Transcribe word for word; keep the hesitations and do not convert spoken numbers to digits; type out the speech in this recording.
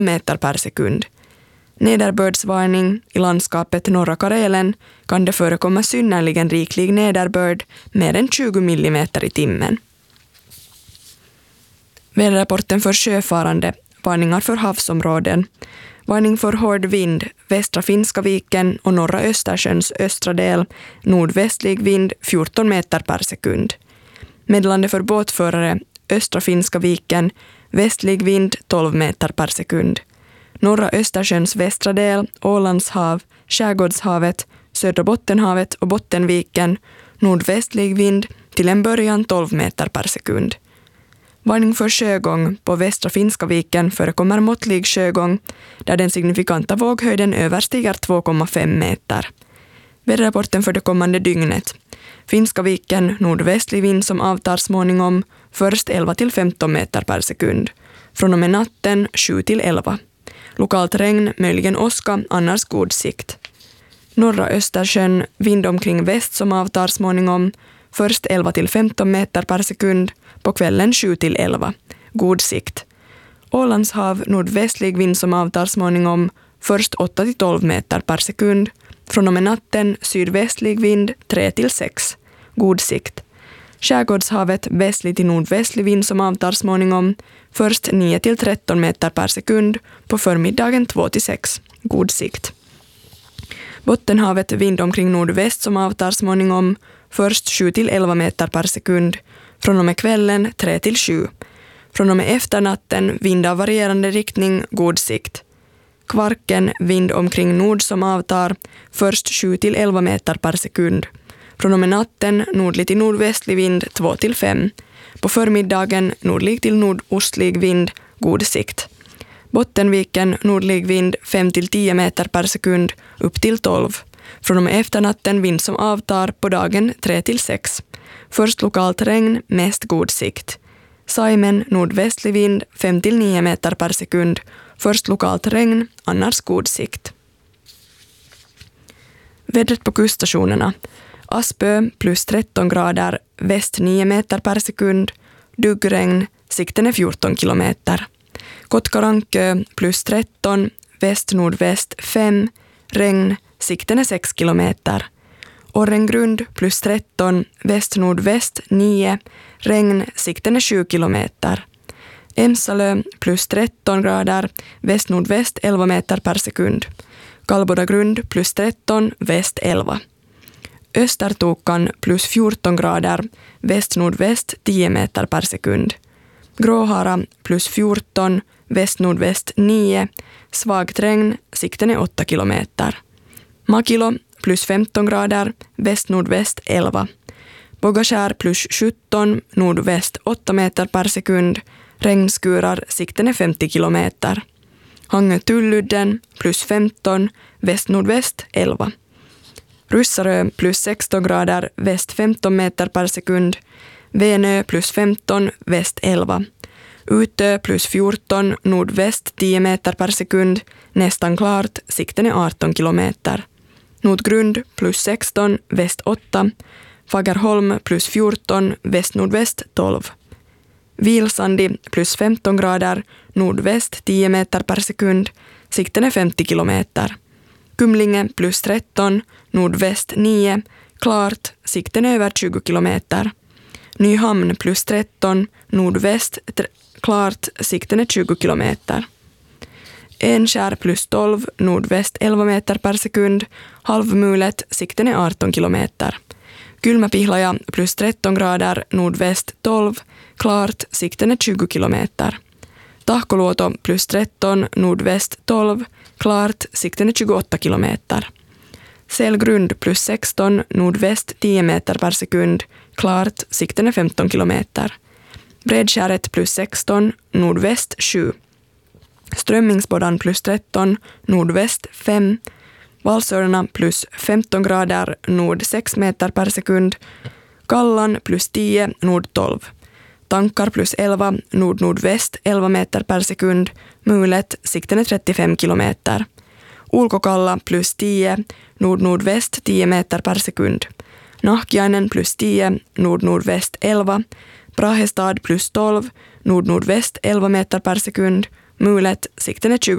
meter per sekund. Nederbördsvarning i landskapet norra Karelen kan det förekomma synnerligen riklig nederbörd mer än tjugo millimeter i timmen. Väderrapporten för sjöfarande, varningar för havsområden. Varning för hård vind, västra Finska viken och norra Östersjöns östra del, nordvästlig vind fjorton meter per sekund. Meddelande för båtförare, östra Finska viken, västlig vind tolv meter per sekund. Norra Östersjöns västra del, Ålands hav, Skärgårdshavet, södra Bottenhavet och Bottenviken, nordvästlig vind till en början tolv meter per sekund. Varning för sjögång, på västra Finska viken förekommer måttlig sjögång där den signifikanta våghöjden överstiger två komma fem meter. Väderrapporten för det kommande dygnet. Finska viken, nordvästlig vind som avtar småningom, först elva till femton meter per sekund. Från och med natten sju till elva. Lokalt regn, möjligen åska, annars god sikt. Norra Östersjön, vind omkring väst som avtar småningom, först elva till femton meter per sekund, på kvällen sju till elva. God sikt. Ålands hav, nordvästlig vind som avtar småningom, först åtta till tolv meter per sekund. Från och med natten sydvästlig vind tre till sex. God sikt. Skärgårdshavet, västlig till nordvästlig vind som avtar småningom, först nio till tretton meter per sekund, på förmiddagen två till sex. God sikt. Bottenhavet, vind omkring nordväst som avtar småningom, först sju till elva meter per sekund, från och med kvällen tre till sju. Från och med efternatten vind av varierande riktning, god sikt. Kvarken, vind omkring nord som avtar, först sju till elva meter per sekund. Från och med natten nordlig till nordvästlig vind två till fem. På förmiddagen nordlig till nordostlig vind, god sikt. Bottenviken, nordlig vind fem till tio meter per sekund, upp till tolv. Från och med efternatten vind som avtar, på dagen tre till sex. Först lokalt regn, mest god sikt. Saimen, nordvästlig vind fem till nio meter per sekund, först lokalt regn, annars god sikt. Vädret på kuststationerna. Aspö plus tretton grader, väst nio meter per sekund, duggregn, sikten är fjorton kilometer. Kotkarankö plus tretton, väst-nordväst fem, regn, sikten är sex kilometer. Orrengrund plus tretton, väst-nordväst nio, regn, sikten är sju kilometer. Emsalö plus tretton grader, väst-nordväst elva meter per sekund. Kalbodagrund plus tretton, väst elva. Östertokan plus fjorton grader, väst-nordväst tio meter per sekund. Gråhara plus fjorton, väst-nordväst nio, svagt regn, sikten är åtta kilometer. Makilo plus femton grader, väst-nordväst elva. Bogaskär plus sjutton, nordväst åtta meter per sekund, regnskurar, sikten är femtio kilometer. Hangö-Tulludden plus femton, väst-nordväst elva. Ryssarö plus sexton grader, väst femton meter per sekund, Venö plus femton, väst elva. Utö plus fjorton, nordväst tio meter per sekund, nästan klart, sikten är arton kilometer. Nordgrund plus sexton, väst åtta, Fagerholm plus fjorton, väst-nordväst tolv. Vilsandi plus femton grader, nordväst tio meter per sekund, sikten är femtio kilometer. Kumlinge plus tretton, nordväst nio, klart, sikten är över tjugo kilometer. Nyhamn plus tretton, nordväst tre, klart, sikten är tjugo kilometer. Enskär plus tolv, nordväst elva meter per sekund, Halvmulet, sikten är arton kilometer. Kylmäpihlaja plus tretton grader, nordväst tolv, klart, sikten är tjugo kilometer. Tahkoluoto plus tretton, nordväst tolv, klart, sikten är tjugoåtta kilometer. Selgrund plus sexton, nordväst tio meter per sekund, klart, sikten är femton kilometer. Bredskäret plus sexton, nordväst sju. Strömmingsbodan plus tretton, nordväst fem. Valsörarna plus femton grader, nord sex meter per sekund. Kallan plus tio, nord tolv. Tankar plus elva, nord-nordväst elva meter per sekund. Mulet, sikten är trettiofem kilometer. Ulkokalla plus tio, nord-nordväst tio meter per sekund. Nahkiainen plus tio, nord-nordväst elva. Brahestad plus tolv, nord-nordväst elva meter per sekund. Mulet, sikten är tjugo